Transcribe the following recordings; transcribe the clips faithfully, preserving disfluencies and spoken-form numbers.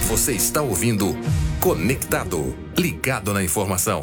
Você está ouvindo Conectado, ligado na informação.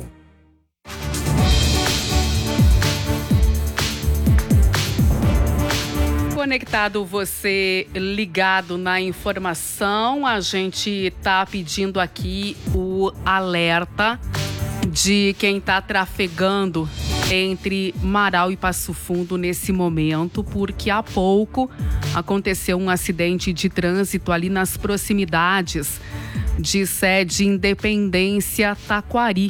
Conectado, você ligado na informação. A gente tá pedindo aqui o alerta de quem tá trafegando entre Marau e Passo Fundo nesse momento, porque há pouco aconteceu um acidente de trânsito ali nas proximidades de sede Independência Taquari,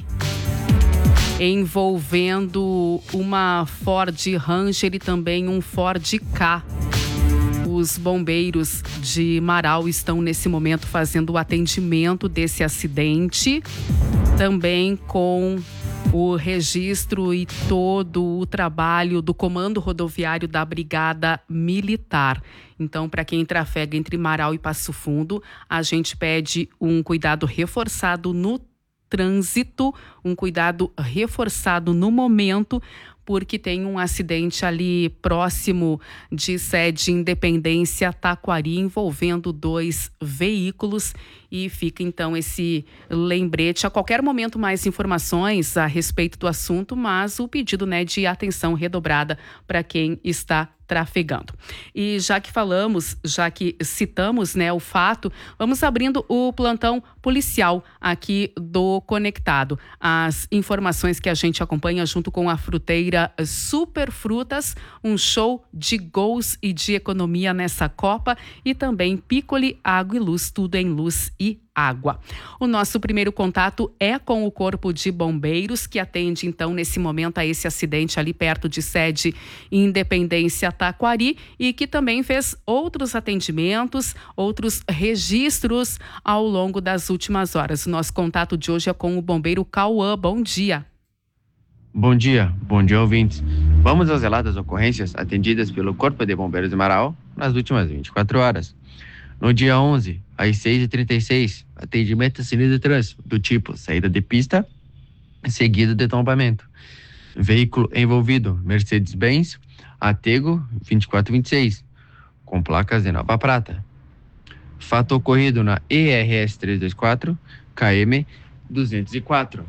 envolvendo uma Ford Ranger e também um Ford Ka. Os bombeiros de Marau estão nesse momento fazendo o atendimento desse acidente, também com o registro e todo o trabalho do Comando Rodoviário da Brigada Militar. Então, para quem trafega entre Marau e Passo Fundo, a gente pede um cuidado reforçado no trânsito, um cuidado reforçado no momento, porque tem um acidente ali próximo de sede Independência Taquari envolvendo dois veículos, e fica então esse lembrete. A qualquer momento mais informações a respeito do assunto, mas o pedido, né, de atenção redobrada para quem está trafegando. E já que falamos, já que citamos, né, o fato, vamos abrindo o plantão policial aqui do Conectado. As informações que a gente acompanha junto com a fruteira Super Frutas, um show de gols e de economia nessa Copa, e também Piccoli, Água e Luz, tudo em luz e água. O nosso primeiro contato é com o Corpo de Bombeiros, que atende então nesse momento a esse acidente ali perto de sede Independência Taquari, e que também fez outros atendimentos, outros registros ao longo das últimas horas. O nosso contato de hoje é com o bombeiro Cauã. Bom dia. Bom dia, bom dia, ouvintes. Vamos às relatas ocorrências atendidas pelo Corpo de Bombeiros de Marau nas últimas vinte e quatro horas. No dia onze, às seis e trinta e seis, atendimento a sinistro de trânsito do tipo saída de pista, seguido de tombamento. Veículo envolvido, Mercedes-Benz, Atego vinte e quatro vinte e seis, com placas de Nova Prata. Fato ocorrido na E R S trezentos e vinte e quatro, K M duzentos e quatro.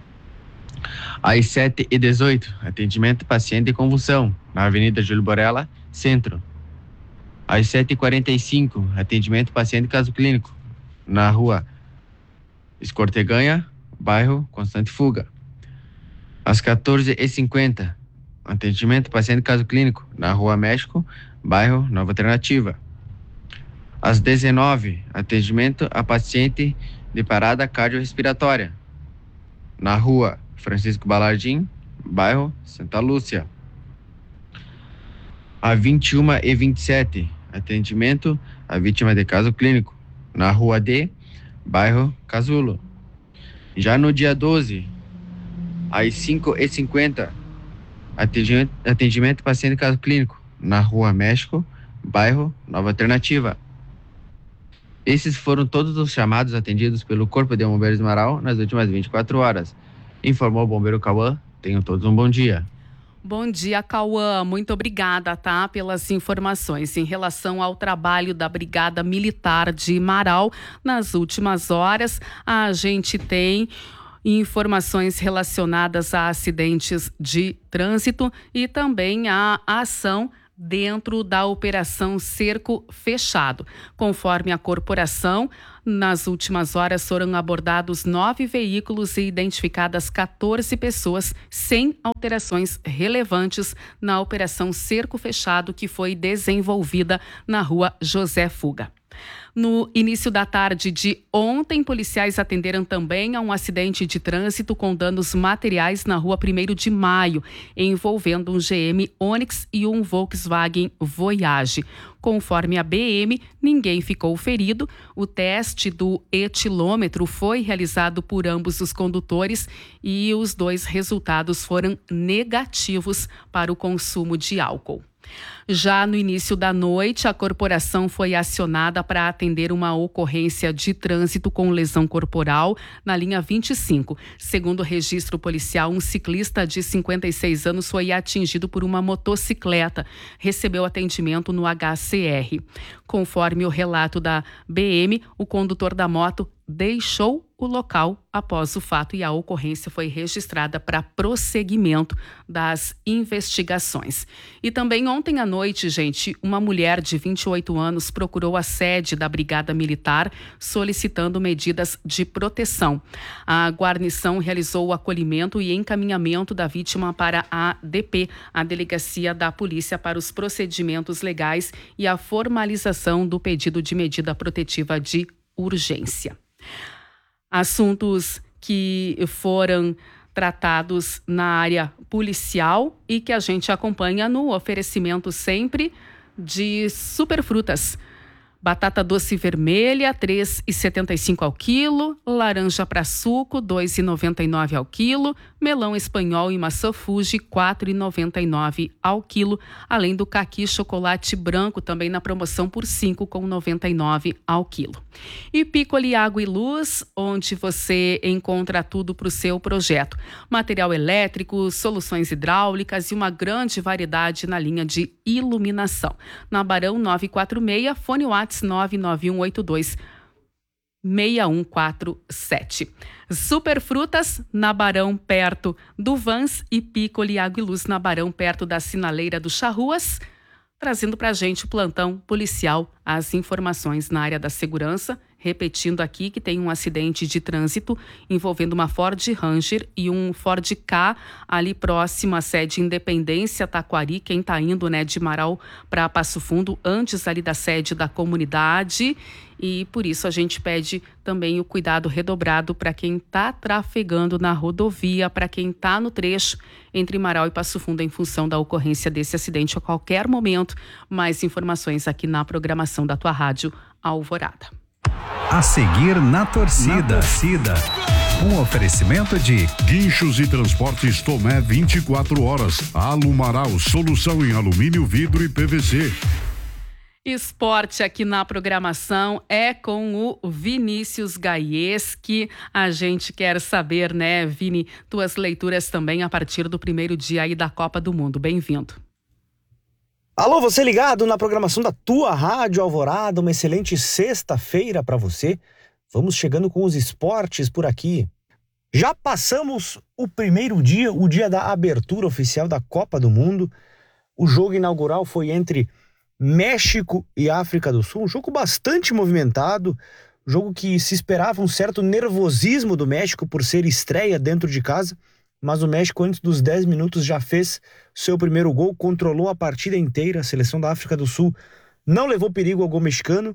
Às sete e dezoito, atendimento paciente de convulsão, na Avenida Júlio Borella, Centro. Às sete e quarenta e cinco, atendimento paciente caso clínico, na rua Escorteganha, bairro Constante Fuga. Às quatorze e cinquenta, atendimento paciente caso clínico, na rua México, bairro Nova Alternativa. Às dezenove, atendimento a paciente de parada cardiorrespiratória, na rua Francisco Balardim, bairro Santa Lúcia. Às vinte e uma e vinte e sete, atendimento à vítima de caso clínico, na rua D, bairro Casulo. Já no dia doze, às cinco e cinquenta, atendimento, atendimento paciente caso clínico, na rua México, bairro Nova Alternativa. Esses foram todos os chamados atendidos pelo Corpo de Bombeiros de Marau nas últimas vinte e quatro horas. Informou o bombeiro Cauã. Tenham todos um bom dia. Bom dia, Cauã. Muito obrigada, tá, pelas informações. Em relação ao trabalho da Brigada Militar de Marau, nas últimas horas, a gente tem informações relacionadas a acidentes de trânsito e também a ação dentro da Operação Cerco Fechado. Conforme a corporação, nas últimas horas foram abordados nove veículos e identificadas quatorze pessoas sem alterações relevantes na Operação Cerco Fechado, que foi desenvolvida na rua José Fuga. No início da tarde de ontem, policiais atenderam também a um acidente de trânsito com danos materiais na rua primeiro de maio, envolvendo um G M Onix e um Volkswagen Voyage. Conforme a B M, ninguém ficou ferido. O teste do etilômetro foi realizado por ambos os condutores e os dois resultados foram negativos para o consumo de álcool. Já no início da noite, a corporação foi acionada para atender uma ocorrência de trânsito com lesão corporal na linha vinte e cinco. Segundo o registro policial, um ciclista de cinquenta e seis anos foi atingido por uma motocicleta. Recebeu atendimento no H C R. Conforme o relato da B M, o condutor da moto deixou o local após o fato e a ocorrência foi registrada para prosseguimento das investigações. E também ontem à noite, gente, uma mulher de vinte e oito anos procurou a sede da Brigada Militar solicitando medidas de proteção. A guarnição realizou o acolhimento e encaminhamento da vítima para a D P, a Delegacia da Polícia, para os procedimentos legais e a formalização do pedido de medida protetiva de urgência. Assuntos que foram tratados na área policial e que a gente acompanha no oferecimento sempre de Superfrutas. Batata doce vermelha, três reais e setenta e cinco ao quilo. Laranja para suco, dois reais e noventa e nove ao quilo. Melão espanhol e maçã Fuji, quatro reais e noventa e nove ao quilo. Além do caqui chocolate branco, também na promoção por cinco reais e noventa e nove ao quilo. E Piccoli Água e Luz, onde você encontra tudo para o seu projeto. Material elétrico, soluções hidráulicas e uma grande variedade na linha de iluminação. Na Barão novecentos e quarenta e seis, fone WhatsApp nove nove um oito dois seis um quatro sete. Superfrutas na Barão, perto do Vans, e Piccoli Água e Luz na Barão, perto da Sinaleira do Charruas, trazendo para a gente o plantão policial, as informações na área da segurança. Repetindo aqui que tem um acidente de trânsito envolvendo uma Ford Ranger e um Ford Ka ali próximo à sede Independência, Taquari. Quem está indo, né, de Marau para Passo Fundo, antes ali da sede da comunidade. E por isso a gente pede também o cuidado redobrado para quem está trafegando na rodovia, para quem está no trecho entre Marau e Passo Fundo em função da ocorrência desse acidente a qualquer momento. Mais informações aqui na programação da tua rádio Alvorada. A seguir na torcida. Na torcida. Um oferecimento de Guinchos e Transportes Tomé vinte e quatro horas. Alumaral, solução em alumínio, vidro e P V C. Esporte aqui na programação é com o Vinícius Gaies, que a gente quer saber, né, Vini, tuas leituras também a partir do primeiro dia aí da Copa do Mundo. Bem-vindo. Alô, você ligado na programação da tua Rádio Alvorada, uma excelente sexta-feira para você. Vamos chegando com os esportes por aqui. Já passamos o primeiro dia, o dia da abertura oficial da Copa do Mundo. O jogo inaugural foi entre México e África do Sul, um jogo bastante movimentado, jogo que se esperava um certo nervosismo do México por ser estreia dentro de casa. Mas o México, antes dos dez minutos, já fez seu primeiro gol, controlou a partida inteira. A seleção da África do Sul não levou perigo ao gol mexicano.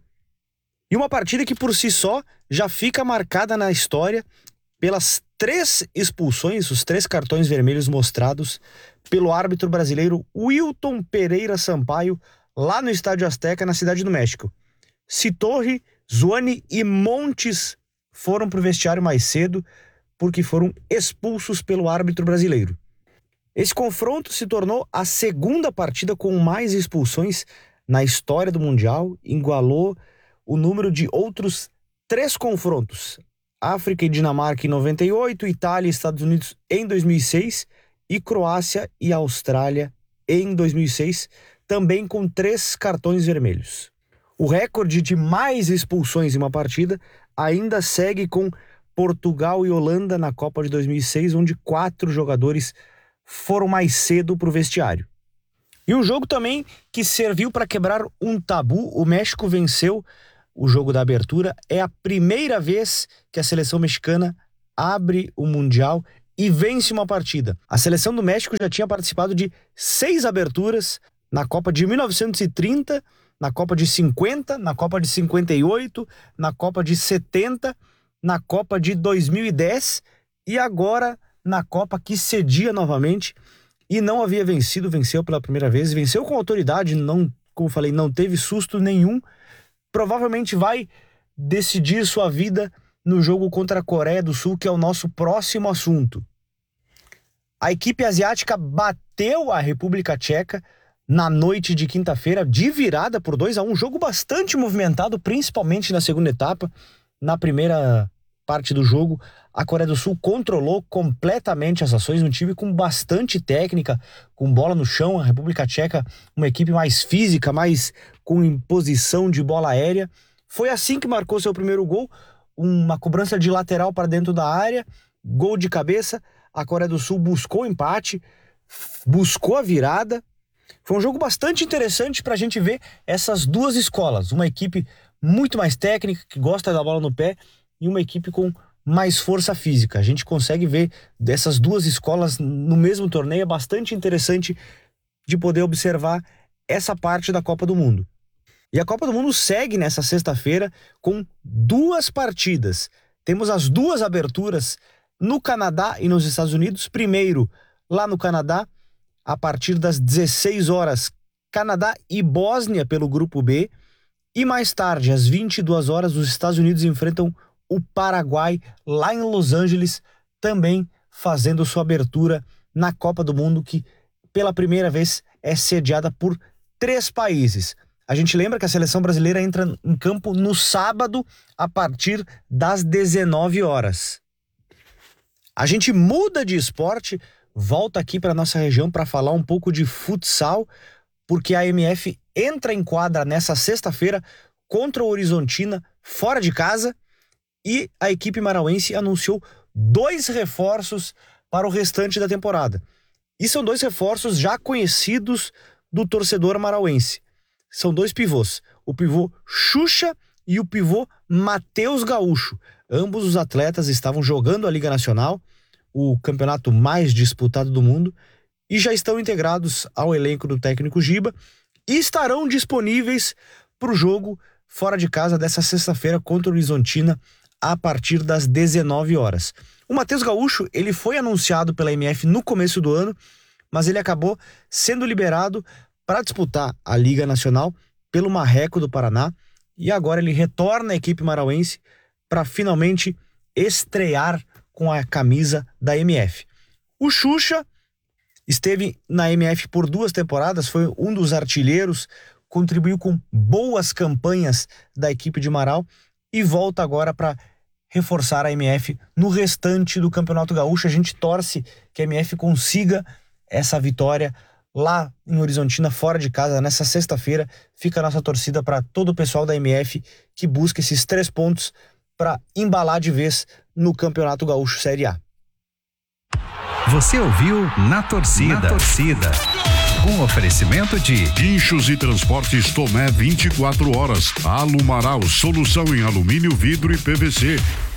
E uma partida que, por si só, já fica marcada na história pelas três expulsões, os três cartões vermelhos mostrados pelo árbitro brasileiro Wilton Pereira Sampaio, lá no Estádio Azteca, na Cidade do México. Citorri, Zuani e Montes foram para o vestiário mais cedo, porque foram expulsos pelo árbitro brasileiro. Esse confronto se tornou a segunda partida com mais expulsões na história do Mundial, igualou o número de outros três confrontos: África e Dinamarca em noventa e oito, Itália e Estados Unidos em dois mil e seis e Croácia e Austrália em dois mil e seis, também com três cartões vermelhos. O recorde de mais expulsões em uma partida ainda segue com Portugal e Holanda na Copa de dois mil e seis, onde quatro jogadores foram mais cedo para o vestiário. E um jogo também que serviu para quebrar um tabu. O México venceu o jogo da abertura. É a primeira vez que a seleção mexicana abre o Mundial e vence uma partida. A seleção do México já tinha participado de seis aberturas na Copa de mil novecentos e trinta, na Copa de cinquenta, na Copa de cinquenta e oito, na Copa de setenta, na Copa de dois mil e dez e agora na Copa que cedia novamente e não havia vencido, venceu pela primeira vez, venceu com autoridade, não, como falei, não teve susto nenhum. Provavelmente vai decidir sua vida no jogo contra a Coreia do Sul, que é o nosso próximo assunto. A equipe asiática bateu a República Tcheca na noite de quinta-feira, de virada por dois a um, jogo bastante movimentado, principalmente na segunda etapa. Na primeira parte do jogo, a Coreia do Sul controlou completamente as ações, um time com bastante técnica, com bola no chão. A República Tcheca, uma equipe mais física, mais com imposição de bola aérea. Foi assim que marcou seu primeiro gol, uma cobrança de lateral para dentro da área, gol de cabeça. A Coreia do Sul buscou o empate, buscou a virada. Foi um jogo bastante interessante para a gente ver essas duas escolas. Uma equipe muito mais técnica, que gosta da bola no pé, e uma equipe com mais força física. A gente consegue ver dessas duas escolas no mesmo torneio. É bastante interessante de poder observar essa parte da Copa do Mundo. E a Copa do Mundo segue nessa sexta-feira com duas partidas. Temos as duas aberturas no Canadá e nos Estados Unidos. Primeiro, lá no Canadá, a partir das dezesseis horas, Canadá e Bósnia pelo Grupo B. E mais tarde, às vinte e duas horas, os Estados Unidos enfrentam o Paraguai lá em Los Angeles, também fazendo sua abertura na Copa do Mundo, que pela primeira vez é sediada por três países. A gente lembra que a seleção brasileira entra em campo no sábado, a partir das dezenove horas. A gente muda de esporte, volta aqui para nossa região para falar um pouco de futsal, porque a M F entra em quadra nessa sexta-feira contra o Horizontina, fora de casa, e a equipe marauense anunciou dois reforços para o restante da temporada. E são dois reforços já conhecidos do torcedor marauense. São dois pivôs, o pivô Xuxa e o pivô Matheus Gaúcho. Ambos os atletas estavam jogando a Liga Nacional, o campeonato mais disputado do mundo, e já estão integrados ao elenco do técnico Giba e estarão disponíveis para o jogo fora de casa dessa sexta-feira contra o Horizontina a partir das dezenove horas. O Matheus Gaúcho, ele foi anunciado pela M F no começo do ano, mas ele acabou sendo liberado para disputar a Liga Nacional pelo Marreco do Paraná, e agora ele retorna à equipe marauense para finalmente estrear com a camisa da M F. O Xuxa esteve na M F por duas temporadas, foi um dos artilheiros, contribuiu com boas campanhas da equipe de Marau e volta agora para reforçar a M F no restante do Campeonato Gaúcho. A gente torce que a M F consiga essa vitória lá em Horizontina, fora de casa, nessa sexta-feira. Fica a nossa torcida para todo o pessoal da M F que busca esses três pontos para embalar de vez no Campeonato Gaúcho Série A. Você ouviu Na Torcida. Na Torcida. Um oferecimento de Guinchos e Transportes Tomé vinte e quatro horas. Alumaral, solução em alumínio, vidro e P V C.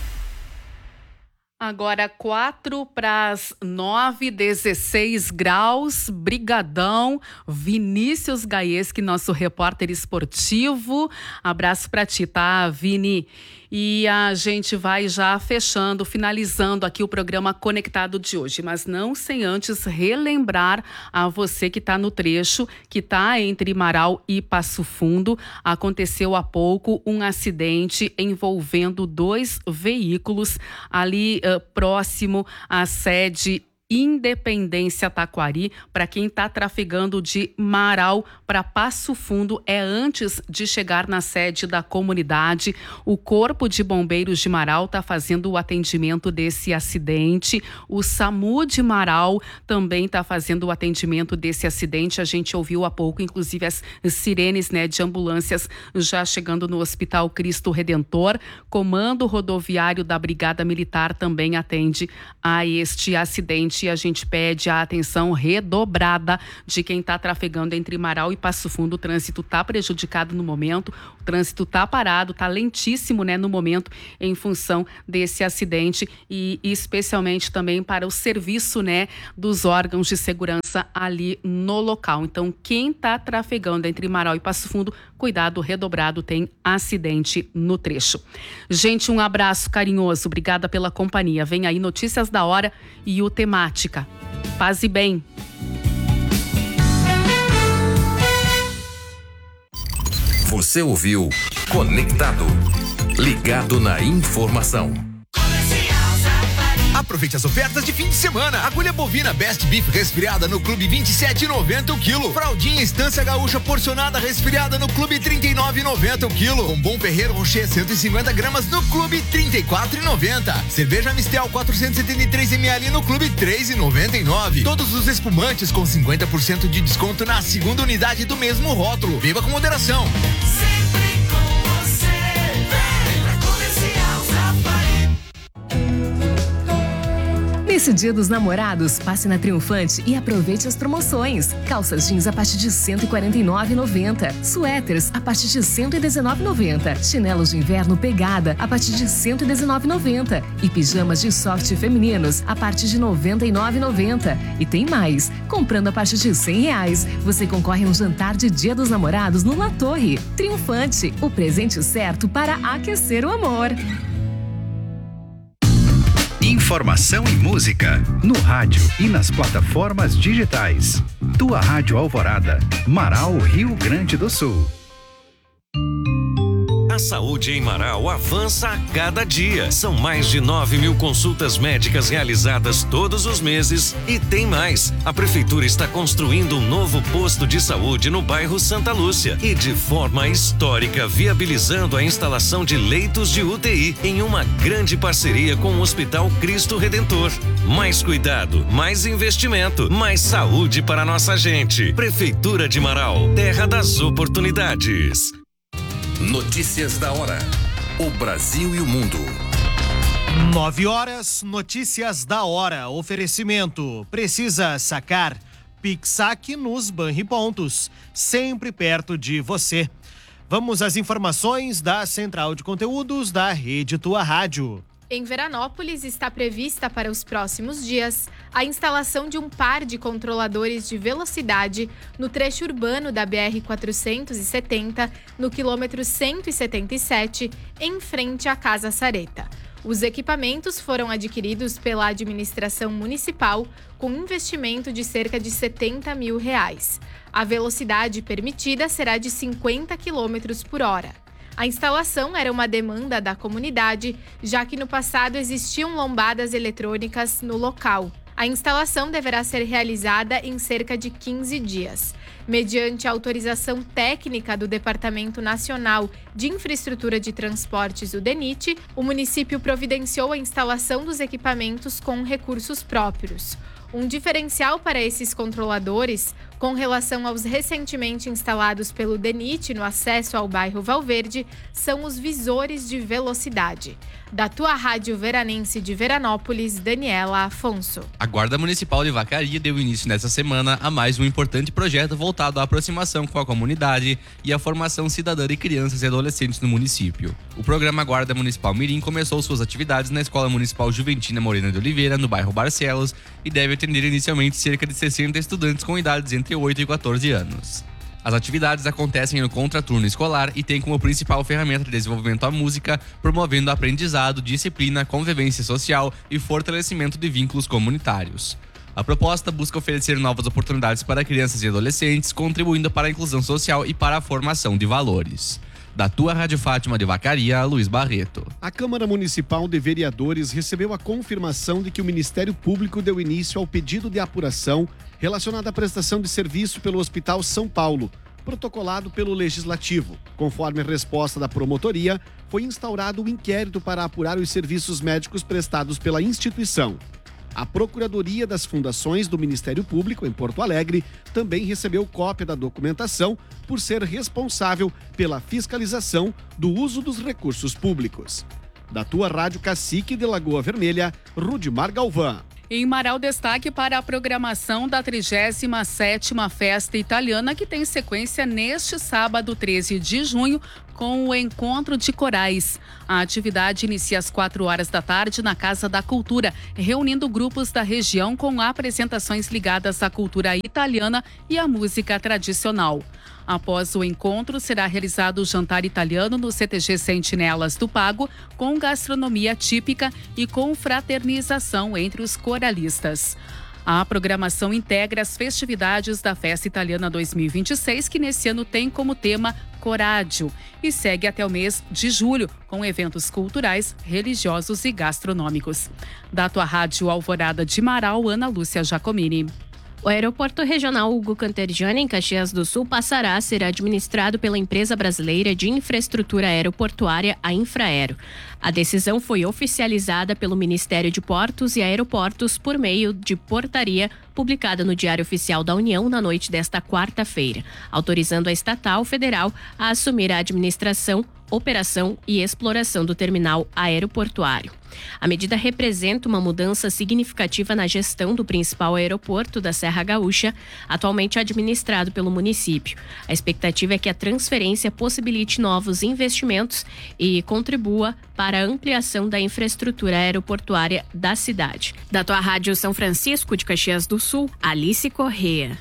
Agora quatro para as nove, dezesseis graus, brigadão, Vinícius Gaieski, nosso repórter esportivo. Abraço para ti, tá, Vini? E a gente vai já fechando, finalizando aqui o programa Conectado de hoje, mas não sem antes relembrar a você que está no trecho, que está entre Marau e Passo Fundo. Aconteceu há pouco um acidente envolvendo dois veículos ali uh, próximo à sede Independência Taquari. Para quem está trafegando de Marau para Passo Fundo, é antes de chegar na sede da comunidade. O Corpo de Bombeiros de Marau está fazendo o atendimento desse acidente. O SAMU de Marau também está fazendo o atendimento desse acidente. A gente ouviu há pouco, inclusive, as sirenes, né, de ambulâncias já chegando no Hospital Cristo Redentor. Comando Rodoviário da Brigada Militar também atende a este acidente. E a gente pede a atenção redobrada de quem está trafegando entre Marau e Passo Fundo. O trânsito está prejudicado no momento, o trânsito está parado, está lentíssimo, né, no momento, em função desse acidente, e especialmente também para o serviço, né, dos órgãos de segurança ali no local. Então, quem está trafegando entre Marau e Passo Fundo, cuidado redobrado, tem acidente no trecho. Gente, um abraço carinhoso, obrigada pela companhia. Vem aí Notícias da Hora e o Temática. Paz e bem. Você ouviu Conectado, ligado na informação. Aproveite as ofertas de fim de semana. Agulha bovina Best Beef resfriada no Clube vinte e sete e noventa o quilo. Fraldinha Estância Gaúcha porcionada resfriada no Clube trinta e nove e noventa o quilo. Bombom Ferreiro Rocher cento e cinquenta gramas no Clube trinta e quatro e noventa. Cerveja Mistel quatrocentos e setenta e três mililitros no Clube três e noventa e nove. Todos os espumantes com cinquenta por cento de desconto na segunda unidade do mesmo rótulo. Beba com moderação. Sempre com você, vem na Comercial Zafari. Nesse Dia dos Namorados, passe na Triunfante e aproveite as promoções. Calças jeans a partir de cento e quarenta e nove reais e noventa centavos. Suéteres a partir de cento e dezenove reais e noventa centavos. Chinelos de inverno Pegada a partir de cento e dezenove reais e noventa centavos. E pijamas de sorte femininos a partir de noventa e nove reais e noventa centavos. E tem mais. Comprando a partir de cem reais, você concorre a um jantar de Dia dos Namorados no La Torre. Triunfante, o presente certo para aquecer o amor. Informação e música no rádio e nas plataformas digitais. Tua Rádio Alvorada, Marau, Rio Grande do Sul. A saúde em Marau avança a cada dia. São mais de nove mil consultas médicas realizadas todos os meses e tem mais. A Prefeitura está construindo um novo posto de saúde no bairro Santa Lúcia e de forma histórica viabilizando a instalação de leitos de U T I em uma grande parceria com o Hospital Cristo Redentor. Mais cuidado, mais investimento, mais saúde para nossa gente. Prefeitura de Marau, terra das oportunidades. Notícias da hora. O Brasil e o mundo. Nove horas, notícias da hora. Oferecimento. Precisa sacar? Pixac nos Banripontos. Sempre perto de você. Vamos às informações da Central de Conteúdos da Rede Tua Rádio. Em Veranópolis está prevista para os próximos dias a instalação de um par de controladores de velocidade no trecho urbano da B R quatrocentos e setenta, no quilômetro cento e setenta e sete, em frente à Casa Sareta. Os equipamentos foram adquiridos pela administração municipal com investimento de cerca de setenta mil reais. A velocidade permitida será de cinquenta quilômetros por hora. A instalação era uma demanda da comunidade, já que no passado existiam lombadas eletrônicas no local. A instalação deverá ser realizada em cerca de quinze dias. Mediante a autorização técnica do Departamento Nacional de Infraestrutura de Transportes, o DENIT, o município providenciou a instalação dos equipamentos com recursos próprios. Um diferencial para esses controladores, com relação aos recentemente instalados pelo DENIT no acesso ao bairro Valverde, são os visores de velocidade. Da Tua Rádio Veranense de Veranópolis, Daniela Afonso. A Guarda Municipal de Vacaria deu início nesta semana a mais um importante projeto voltado à aproximação com a comunidade e à formação cidadã de crianças e adolescentes no município. O programa Guarda Municipal Mirim começou suas atividades na Escola Municipal Juventina Morena de Oliveira, no bairro Barcelos, e deve atender inicialmente cerca de sessenta estudantes com idades entre oito e quatorze anos. As atividades acontecem no contraturno escolar e têm como principal ferramenta de desenvolvimento a música, promovendo aprendizado, disciplina, convivência social e fortalecimento de vínculos comunitários. A proposta busca oferecer novas oportunidades para crianças e adolescentes, contribuindo para a inclusão social e para a formação de valores. Da Tua Rádio Fátima de Vacaria, Luiz Barreto. A Câmara Municipal de Vereadores recebeu a confirmação de que o Ministério Público deu início ao pedido de apuração relacionado à prestação de serviço pelo Hospital São Paulo, protocolado pelo Legislativo. Conforme a resposta da promotoria, foi instaurado um inquérito para apurar os serviços médicos prestados pela instituição. A Procuradoria das Fundações do Ministério Público, em Porto Alegre, também recebeu cópia da documentação por ser responsável pela fiscalização do uso dos recursos públicos. Da Tua Rádio Cacique de Lagoa Vermelha, Rudimar Galvão. Em Marau, destaque para a programação da trigésima sétima Festa Italiana, que tem sequência neste sábado, treze de junho, com o Encontro de Corais. A atividade inicia às quatro horas da tarde na Casa da Cultura, reunindo grupos da região com apresentações ligadas à cultura italiana e à música tradicional. Após o encontro, será realizado o jantar italiano no C T G Sentinelas do Pago, com gastronomia típica e com fraternização entre os coralistas. A programação integra as festividades da Festa Italiana dois mil e vinte e seis, que nesse ano tem como tema Corádio, e segue até o mês de julho, com eventos culturais, religiosos e gastronômicos. Da Tua Rádio Alvorada de Marau, Ana Lúcia Giacomini. O Aeroporto Regional Hugo Cantergiani, em Caxias do Sul, passará a ser administrado pela empresa brasileira de infraestrutura aeroportuária, a Infraero. A decisão foi oficializada pelo Ministério de Portos e Aeroportos por meio de portaria publicada no Diário Oficial da União na noite desta quarta-feira, autorizando a estatal federal a assumir a administração, operação e exploração do terminal aeroportuário. A medida representa uma mudança significativa na gestão do principal aeroporto da Serra Gaúcha, atualmente administrado pelo município. A expectativa é que a transferência possibilite novos investimentos e contribua para a ampliação da infraestrutura aeroportuária da cidade. Da Tua Rádio São Francisco de Caxias do Sul, Alice Corrêa.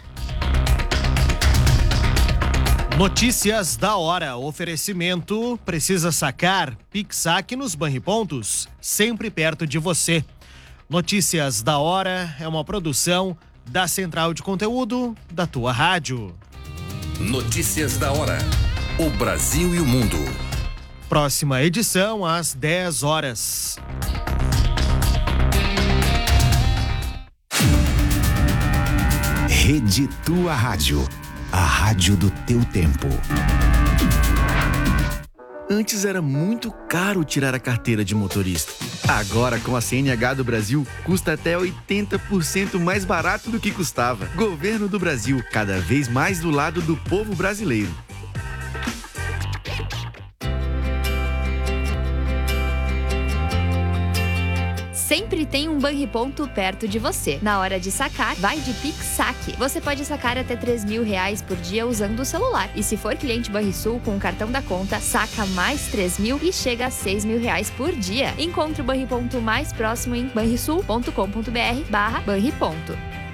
Notícias da hora. Oferecimento: precisa sacar? Pix-saque nos Banripontos, sempre perto de você. Notícias da hora é uma produção da Central de Conteúdo da Tua Rádio. Notícias da hora. O Brasil e o mundo. Próxima edição às dez horas. Rede Tua Rádio. A rádio do teu tempo. Antes era muito caro tirar a carteira de motorista. Agora, com a C N H do Brasil, custa até oitenta por cento mais barato do que custava. Governo do Brasil, cada vez mais do lado do povo brasileiro. Sempre tem um Banriponto perto de você. Na hora de sacar, vai de Pix-saque. Você pode sacar até três mil reais por dia usando o celular. E se for cliente Banrisul com o cartão da conta, saca mais três mil e chega a seis mil reais por dia. Encontre o Banriponto mais próximo em banrisul ponto com ponto br barra Banriponto.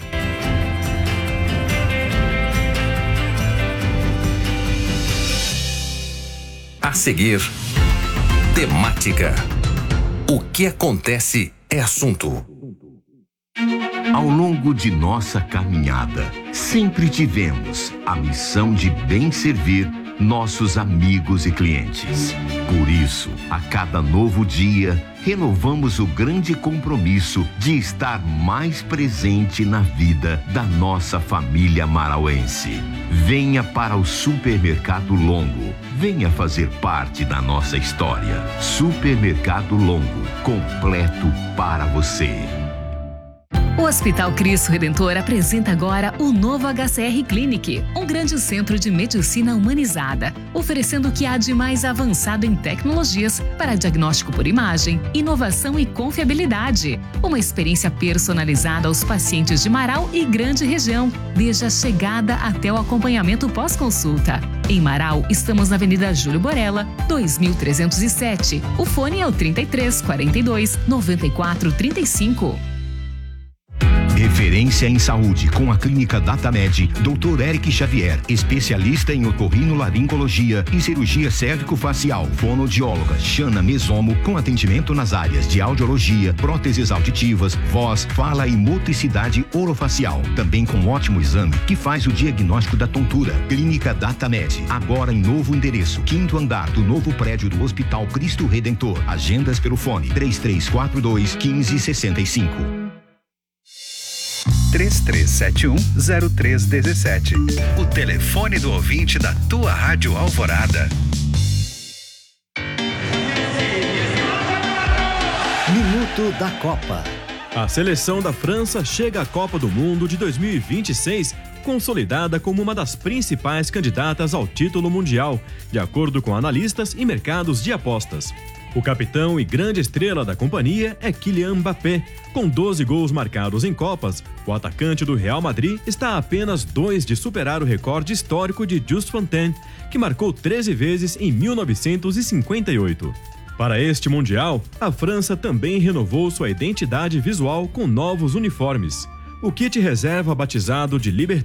A seguir, temática. O que acontece é assunto. Ao longo de nossa caminhada, sempre tivemos a missão de bem servir nossos amigos e clientes. Por isso, a cada novo dia, renovamos o grande compromisso de estar mais presente na vida da nossa família marauense. Venha para o Supermercado Longo. Venha fazer parte da nossa história. Supermercado Longo, completo para você. O Hospital Cristo Redentor apresenta agora o novo H C R Clinic, um grande centro de medicina humanizada, oferecendo o que há de mais avançado em tecnologias para diagnóstico por imagem, inovação e confiabilidade. Uma experiência personalizada aos pacientes de Marau e grande região, desde a chegada até o acompanhamento pós-consulta. Em Marau, estamos na Avenida Júlio Borella, dois mil trezentos e sete. O fone é o trinta e três, quarenta e dois, noventa e quatro, trinta e cinco. Referência em saúde com a Clínica DataMed, doutor Eric Xavier, especialista em otorrinolaringologia e cirurgia cérvico-facial, fonoaudióloga Xana Mesomo, com atendimento nas áreas de audiologia, próteses auditivas, voz, fala e motricidade orofacial. Também com ótimo exame que faz o diagnóstico da tontura. Clínica DataMed, agora em novo endereço, quinto andar do novo prédio do Hospital Cristo Redentor. Agendas pelo fone três três quatro dois, um cinco seis cinco. três três sete um, zero três um sete. O telefone do ouvinte da Tua Rádio Alvorada. Minuto da Copa. A seleção da França chega à Copa do Mundo de dois mil e vinte e seis consolidada como uma das principais candidatas ao título mundial, de acordo com analistas e mercados de apostas. O capitão e grande estrela da companhia é Kylian Mbappé. Com doze gols marcados em Copas, o atacante do Real Madrid está a apenas dois de superar o recorde histórico de Just Fontaine, que marcou treze vezes em mil novecentos e cinquenta e oito. Para este Mundial, a França também renovou sua identidade visual com novos uniformes. O kit reserva, batizado de Liberté